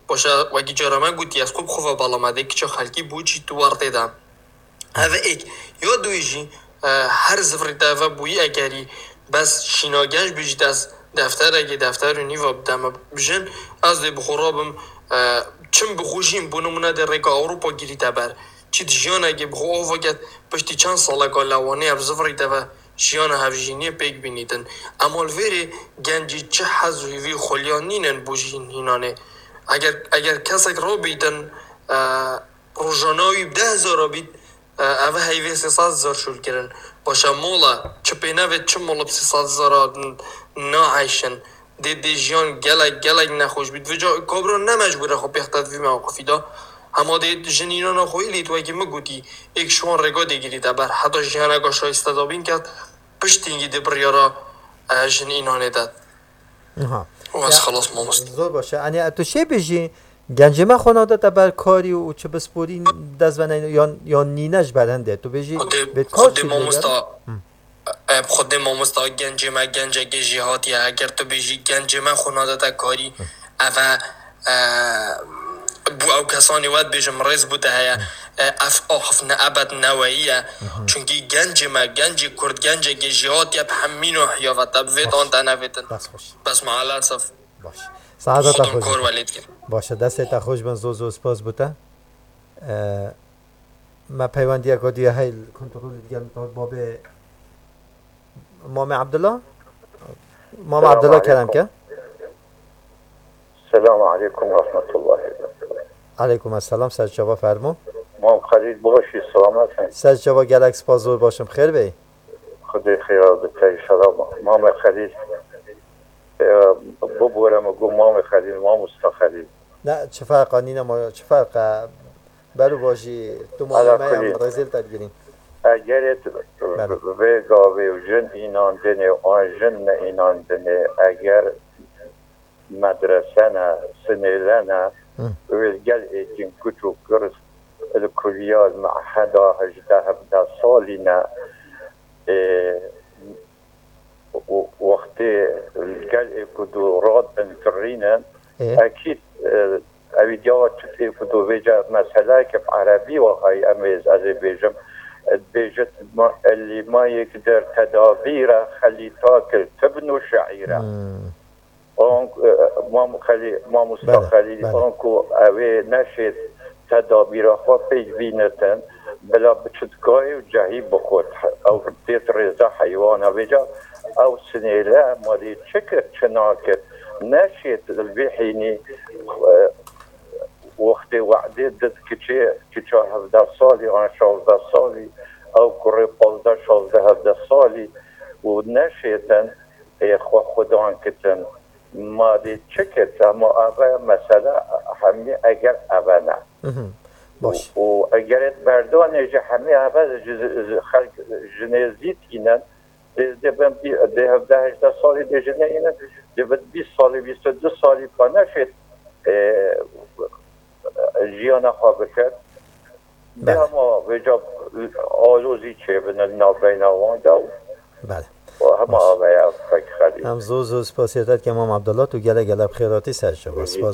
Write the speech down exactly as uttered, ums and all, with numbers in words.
باشه وگی جرمه گوتی از خوب خوبه بالامده که چه خلکی بوچی تو ورده دم هذا ایک یا دویجی هر زفری دفعه بویی اگری بس شیناگنج بجید از دفتر اگه دفتر رو نیو بدم بجن از دی بخورابم چم بخوشیم بونمونه در ریکا اروپا گیری تبر چی جیان اگه بخو او وقت پشتی چند ساله که لوانه اب زفری دفعه جیان هفجینی پیک بینیدن اما الویری گنجی چه حضوی خلیان نینن بوجین هینانه اگر اگر کسک رو بیدن روزانوی ده هزار بید اوه هیوی سیصد هزار شول کرن باشه مولا چه پینوید چه مولا بسیصد هزار ناعیشن دی دی جیان گلک گلک نخوش بید وجا کابران نمجبوره خب بیختد وی موقفی دا اما دی جنینان خوی لیت وگی مگودی ایک شوان رگا دیگیری دبر حتی جیان اگا شایسته دابین کرد پشتینگی دی بریارا جنینانه داد و از خلاص ما مست زور باشه انی تو چه بیجی گنج ما خوناده تبر کاری و چه بسپوری دزونه یا یا نینش بدنده تو بیجی به کار چی مستا خود ما مستا گنج ما گنج جهاتی اگر تو بیجی گنج ما خوناده تا کاری اوا بو او کسانی واد بیجم رئیس بوده هیا اف آخف نه ابد نوعیه چونکی گنج ما گنج کرد گنج جهاتی اب همینو حیافت اب وید آن تنویتن بس خوش بس معلل صف باش سعادت خودم کار ولید کرد باشه دست تا خوش بن زو زو سپاس بوده ما پیوندی اکادی هی کنترل دیگه باب مام عبدالله مام عبدالله کردم که السلام علیکم و رحمت الله وبرکاته. علیکم السلام سر جواب فرمون مام خالد باشی سلامت هست سر جواب گلکس پازور باشم خیر بی خدای خیرات بده سلام مام خالد ببورم و گو مام خالد مام استا خالد نه چه فرق نینه ما چه فرق برو باشی تو معلومه هم رزیل تدگیرین اگر و گاوه و جن اینان دنه آن جن اینان دنه اگر مدرسه نه سنیله نه ویلگل ایتین کتو کرس الکلیال معهده هجده هفده سالی نه وقتی الگل ایکدو راد انکرینن اکید اویدیوات ایکدو ویجا مسئله که عربی وخای امیز از بیجم بیجت اللي ما يقدر تدابيره خلي تاكل تبنو شعيره ما خلي ما مستخلي انكو اوي نشيت تدابيره خو بيج بينتن بلا بتشدكاي وجهي بخوت او بتيت رزا حيوان وجا او سنيله ما دي تشكر تشناكت نشيت البيحيني وقتی وعده داد که چه که چه هفده سالی آن شازده سالی او کره پازده شازده هفده سالی و نشیدن خو خدا کتن ما دی چه کت اما اوه مسئله همی اگر اوه نه باش و اگر بردان اجا همی اوه خلق جنزیت اینن ده بم ده هفده هشده سالی ده جنه اینن ده بیست سالی بیست دو سالی پا نشید جیانا خواب کرد به اما وجب آلوزی چه بین نابین آوان دو بله و همه آوه فکر خرید هم زو زو سپاسیتت که امام عبدالله تو گله گله بخیراتی سر شد